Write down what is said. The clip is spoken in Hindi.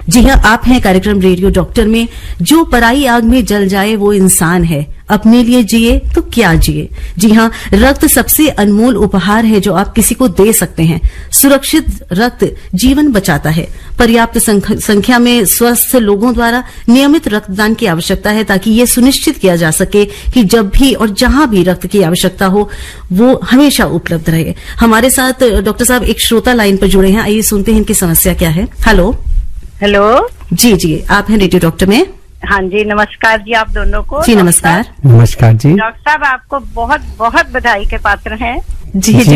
जी हाँ, आप हैं कार्यक्रम रेडियो डॉक्टर में। जो पराई आग में जल जाए वो इंसान है, अपने लिए जिए तो क्या जिए। जी हाँ, रक्त सबसे अनमोल उपहार है जो आप किसी को दे सकते हैं। सुरक्षित रक्त जीवन बचाता है। पर्याप्त संख्या में स्वस्थ लोगों द्वारा नियमित रक्तदान की आवश्यकता है ताकि ये सुनिश्चित किया जा सके कि जब भी और जहां भी रक्त की आवश्यकता हो वो हमेशा उपलब्ध रहे। हमारे साथ डॉक्टर साहब एक श्रोता लाइन पर जुड़े हैं, आइए सुनते हैं इनकी समस्या क्या है। हेलो। हेलो जी, आप हैं रेडियो डॉक्टर में। हाँ जी, नमस्कार जी आप दोनों को। जी नमस्कार। नमस्कार जी। डॉक्टर साहब आपको बहुत बहुत बधाई के पात्र हैं। जी।